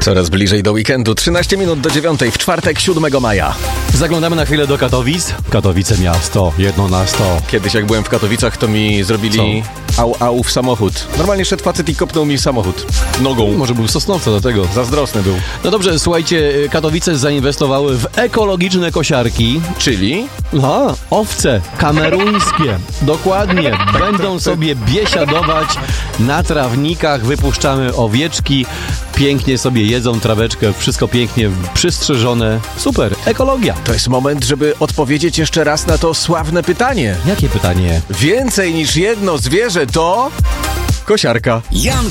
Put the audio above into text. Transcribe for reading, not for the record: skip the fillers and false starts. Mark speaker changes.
Speaker 1: Coraz bliżej do weekendu, 13 minut do 9, w czwartek 7 maja.
Speaker 2: Zaglądamy na chwilę do Katowic. Katowice miasto, 1 na 100.
Speaker 1: Kiedyś jak byłem w Katowicach, to mi zrobili au w samochód. Normalnie szedł facet i kopnął mi samochód nogą.
Speaker 2: Może był Sosnowca do tego.
Speaker 1: Zazdrosny był.
Speaker 2: No dobrze, słuchajcie, Katowice zainwestowały w ekologiczne kosiarki.
Speaker 1: Czyli?
Speaker 2: Owce kameruńskie. Dokładnie. Będą sobie biesiadować na trawnikach. Wypuszczamy owieczki. Pięknie sobie jedzą traweczkę. Wszystko pięknie przystrzyżone. Super. Ekologia.
Speaker 1: To jest moment, żeby odpowiedzieć jeszcze raz na to sławne pytanie.
Speaker 2: Jakie pytanie?
Speaker 1: Więcej niż jedno zwierzę to... kosiarka.
Speaker 3: Jan